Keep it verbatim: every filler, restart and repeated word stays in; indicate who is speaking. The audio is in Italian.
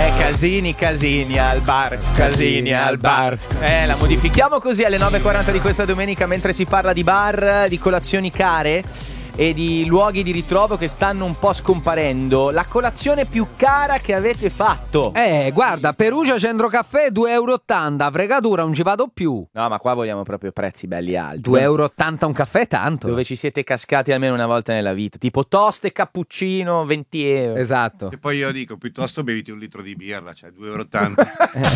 Speaker 1: Eh, casini, casini al bar, casini al bar. Eh, la modifichiamo così alle nove e quaranta di questa domenica, mentre si parla di bar, di colazioni care e di luoghi di ritrovo che stanno un po' scomparendo. La colazione più cara che avete fatto?
Speaker 2: Eh, guarda, Perugia Centro Caffè due euro e ottanta, fregatura, non ci vado più.
Speaker 1: No, ma qua vogliamo proprio prezzi belli alti.
Speaker 2: due euro e ottanta un caffè è tanto.
Speaker 1: Dove ci siete cascati almeno una volta nella vita. Tipo toast e cappuccino, venti euro.
Speaker 2: Esatto.
Speaker 3: E poi io dico, piuttosto beviti un litro di birra, cioè due euro e ottanta.
Speaker 2: Eh,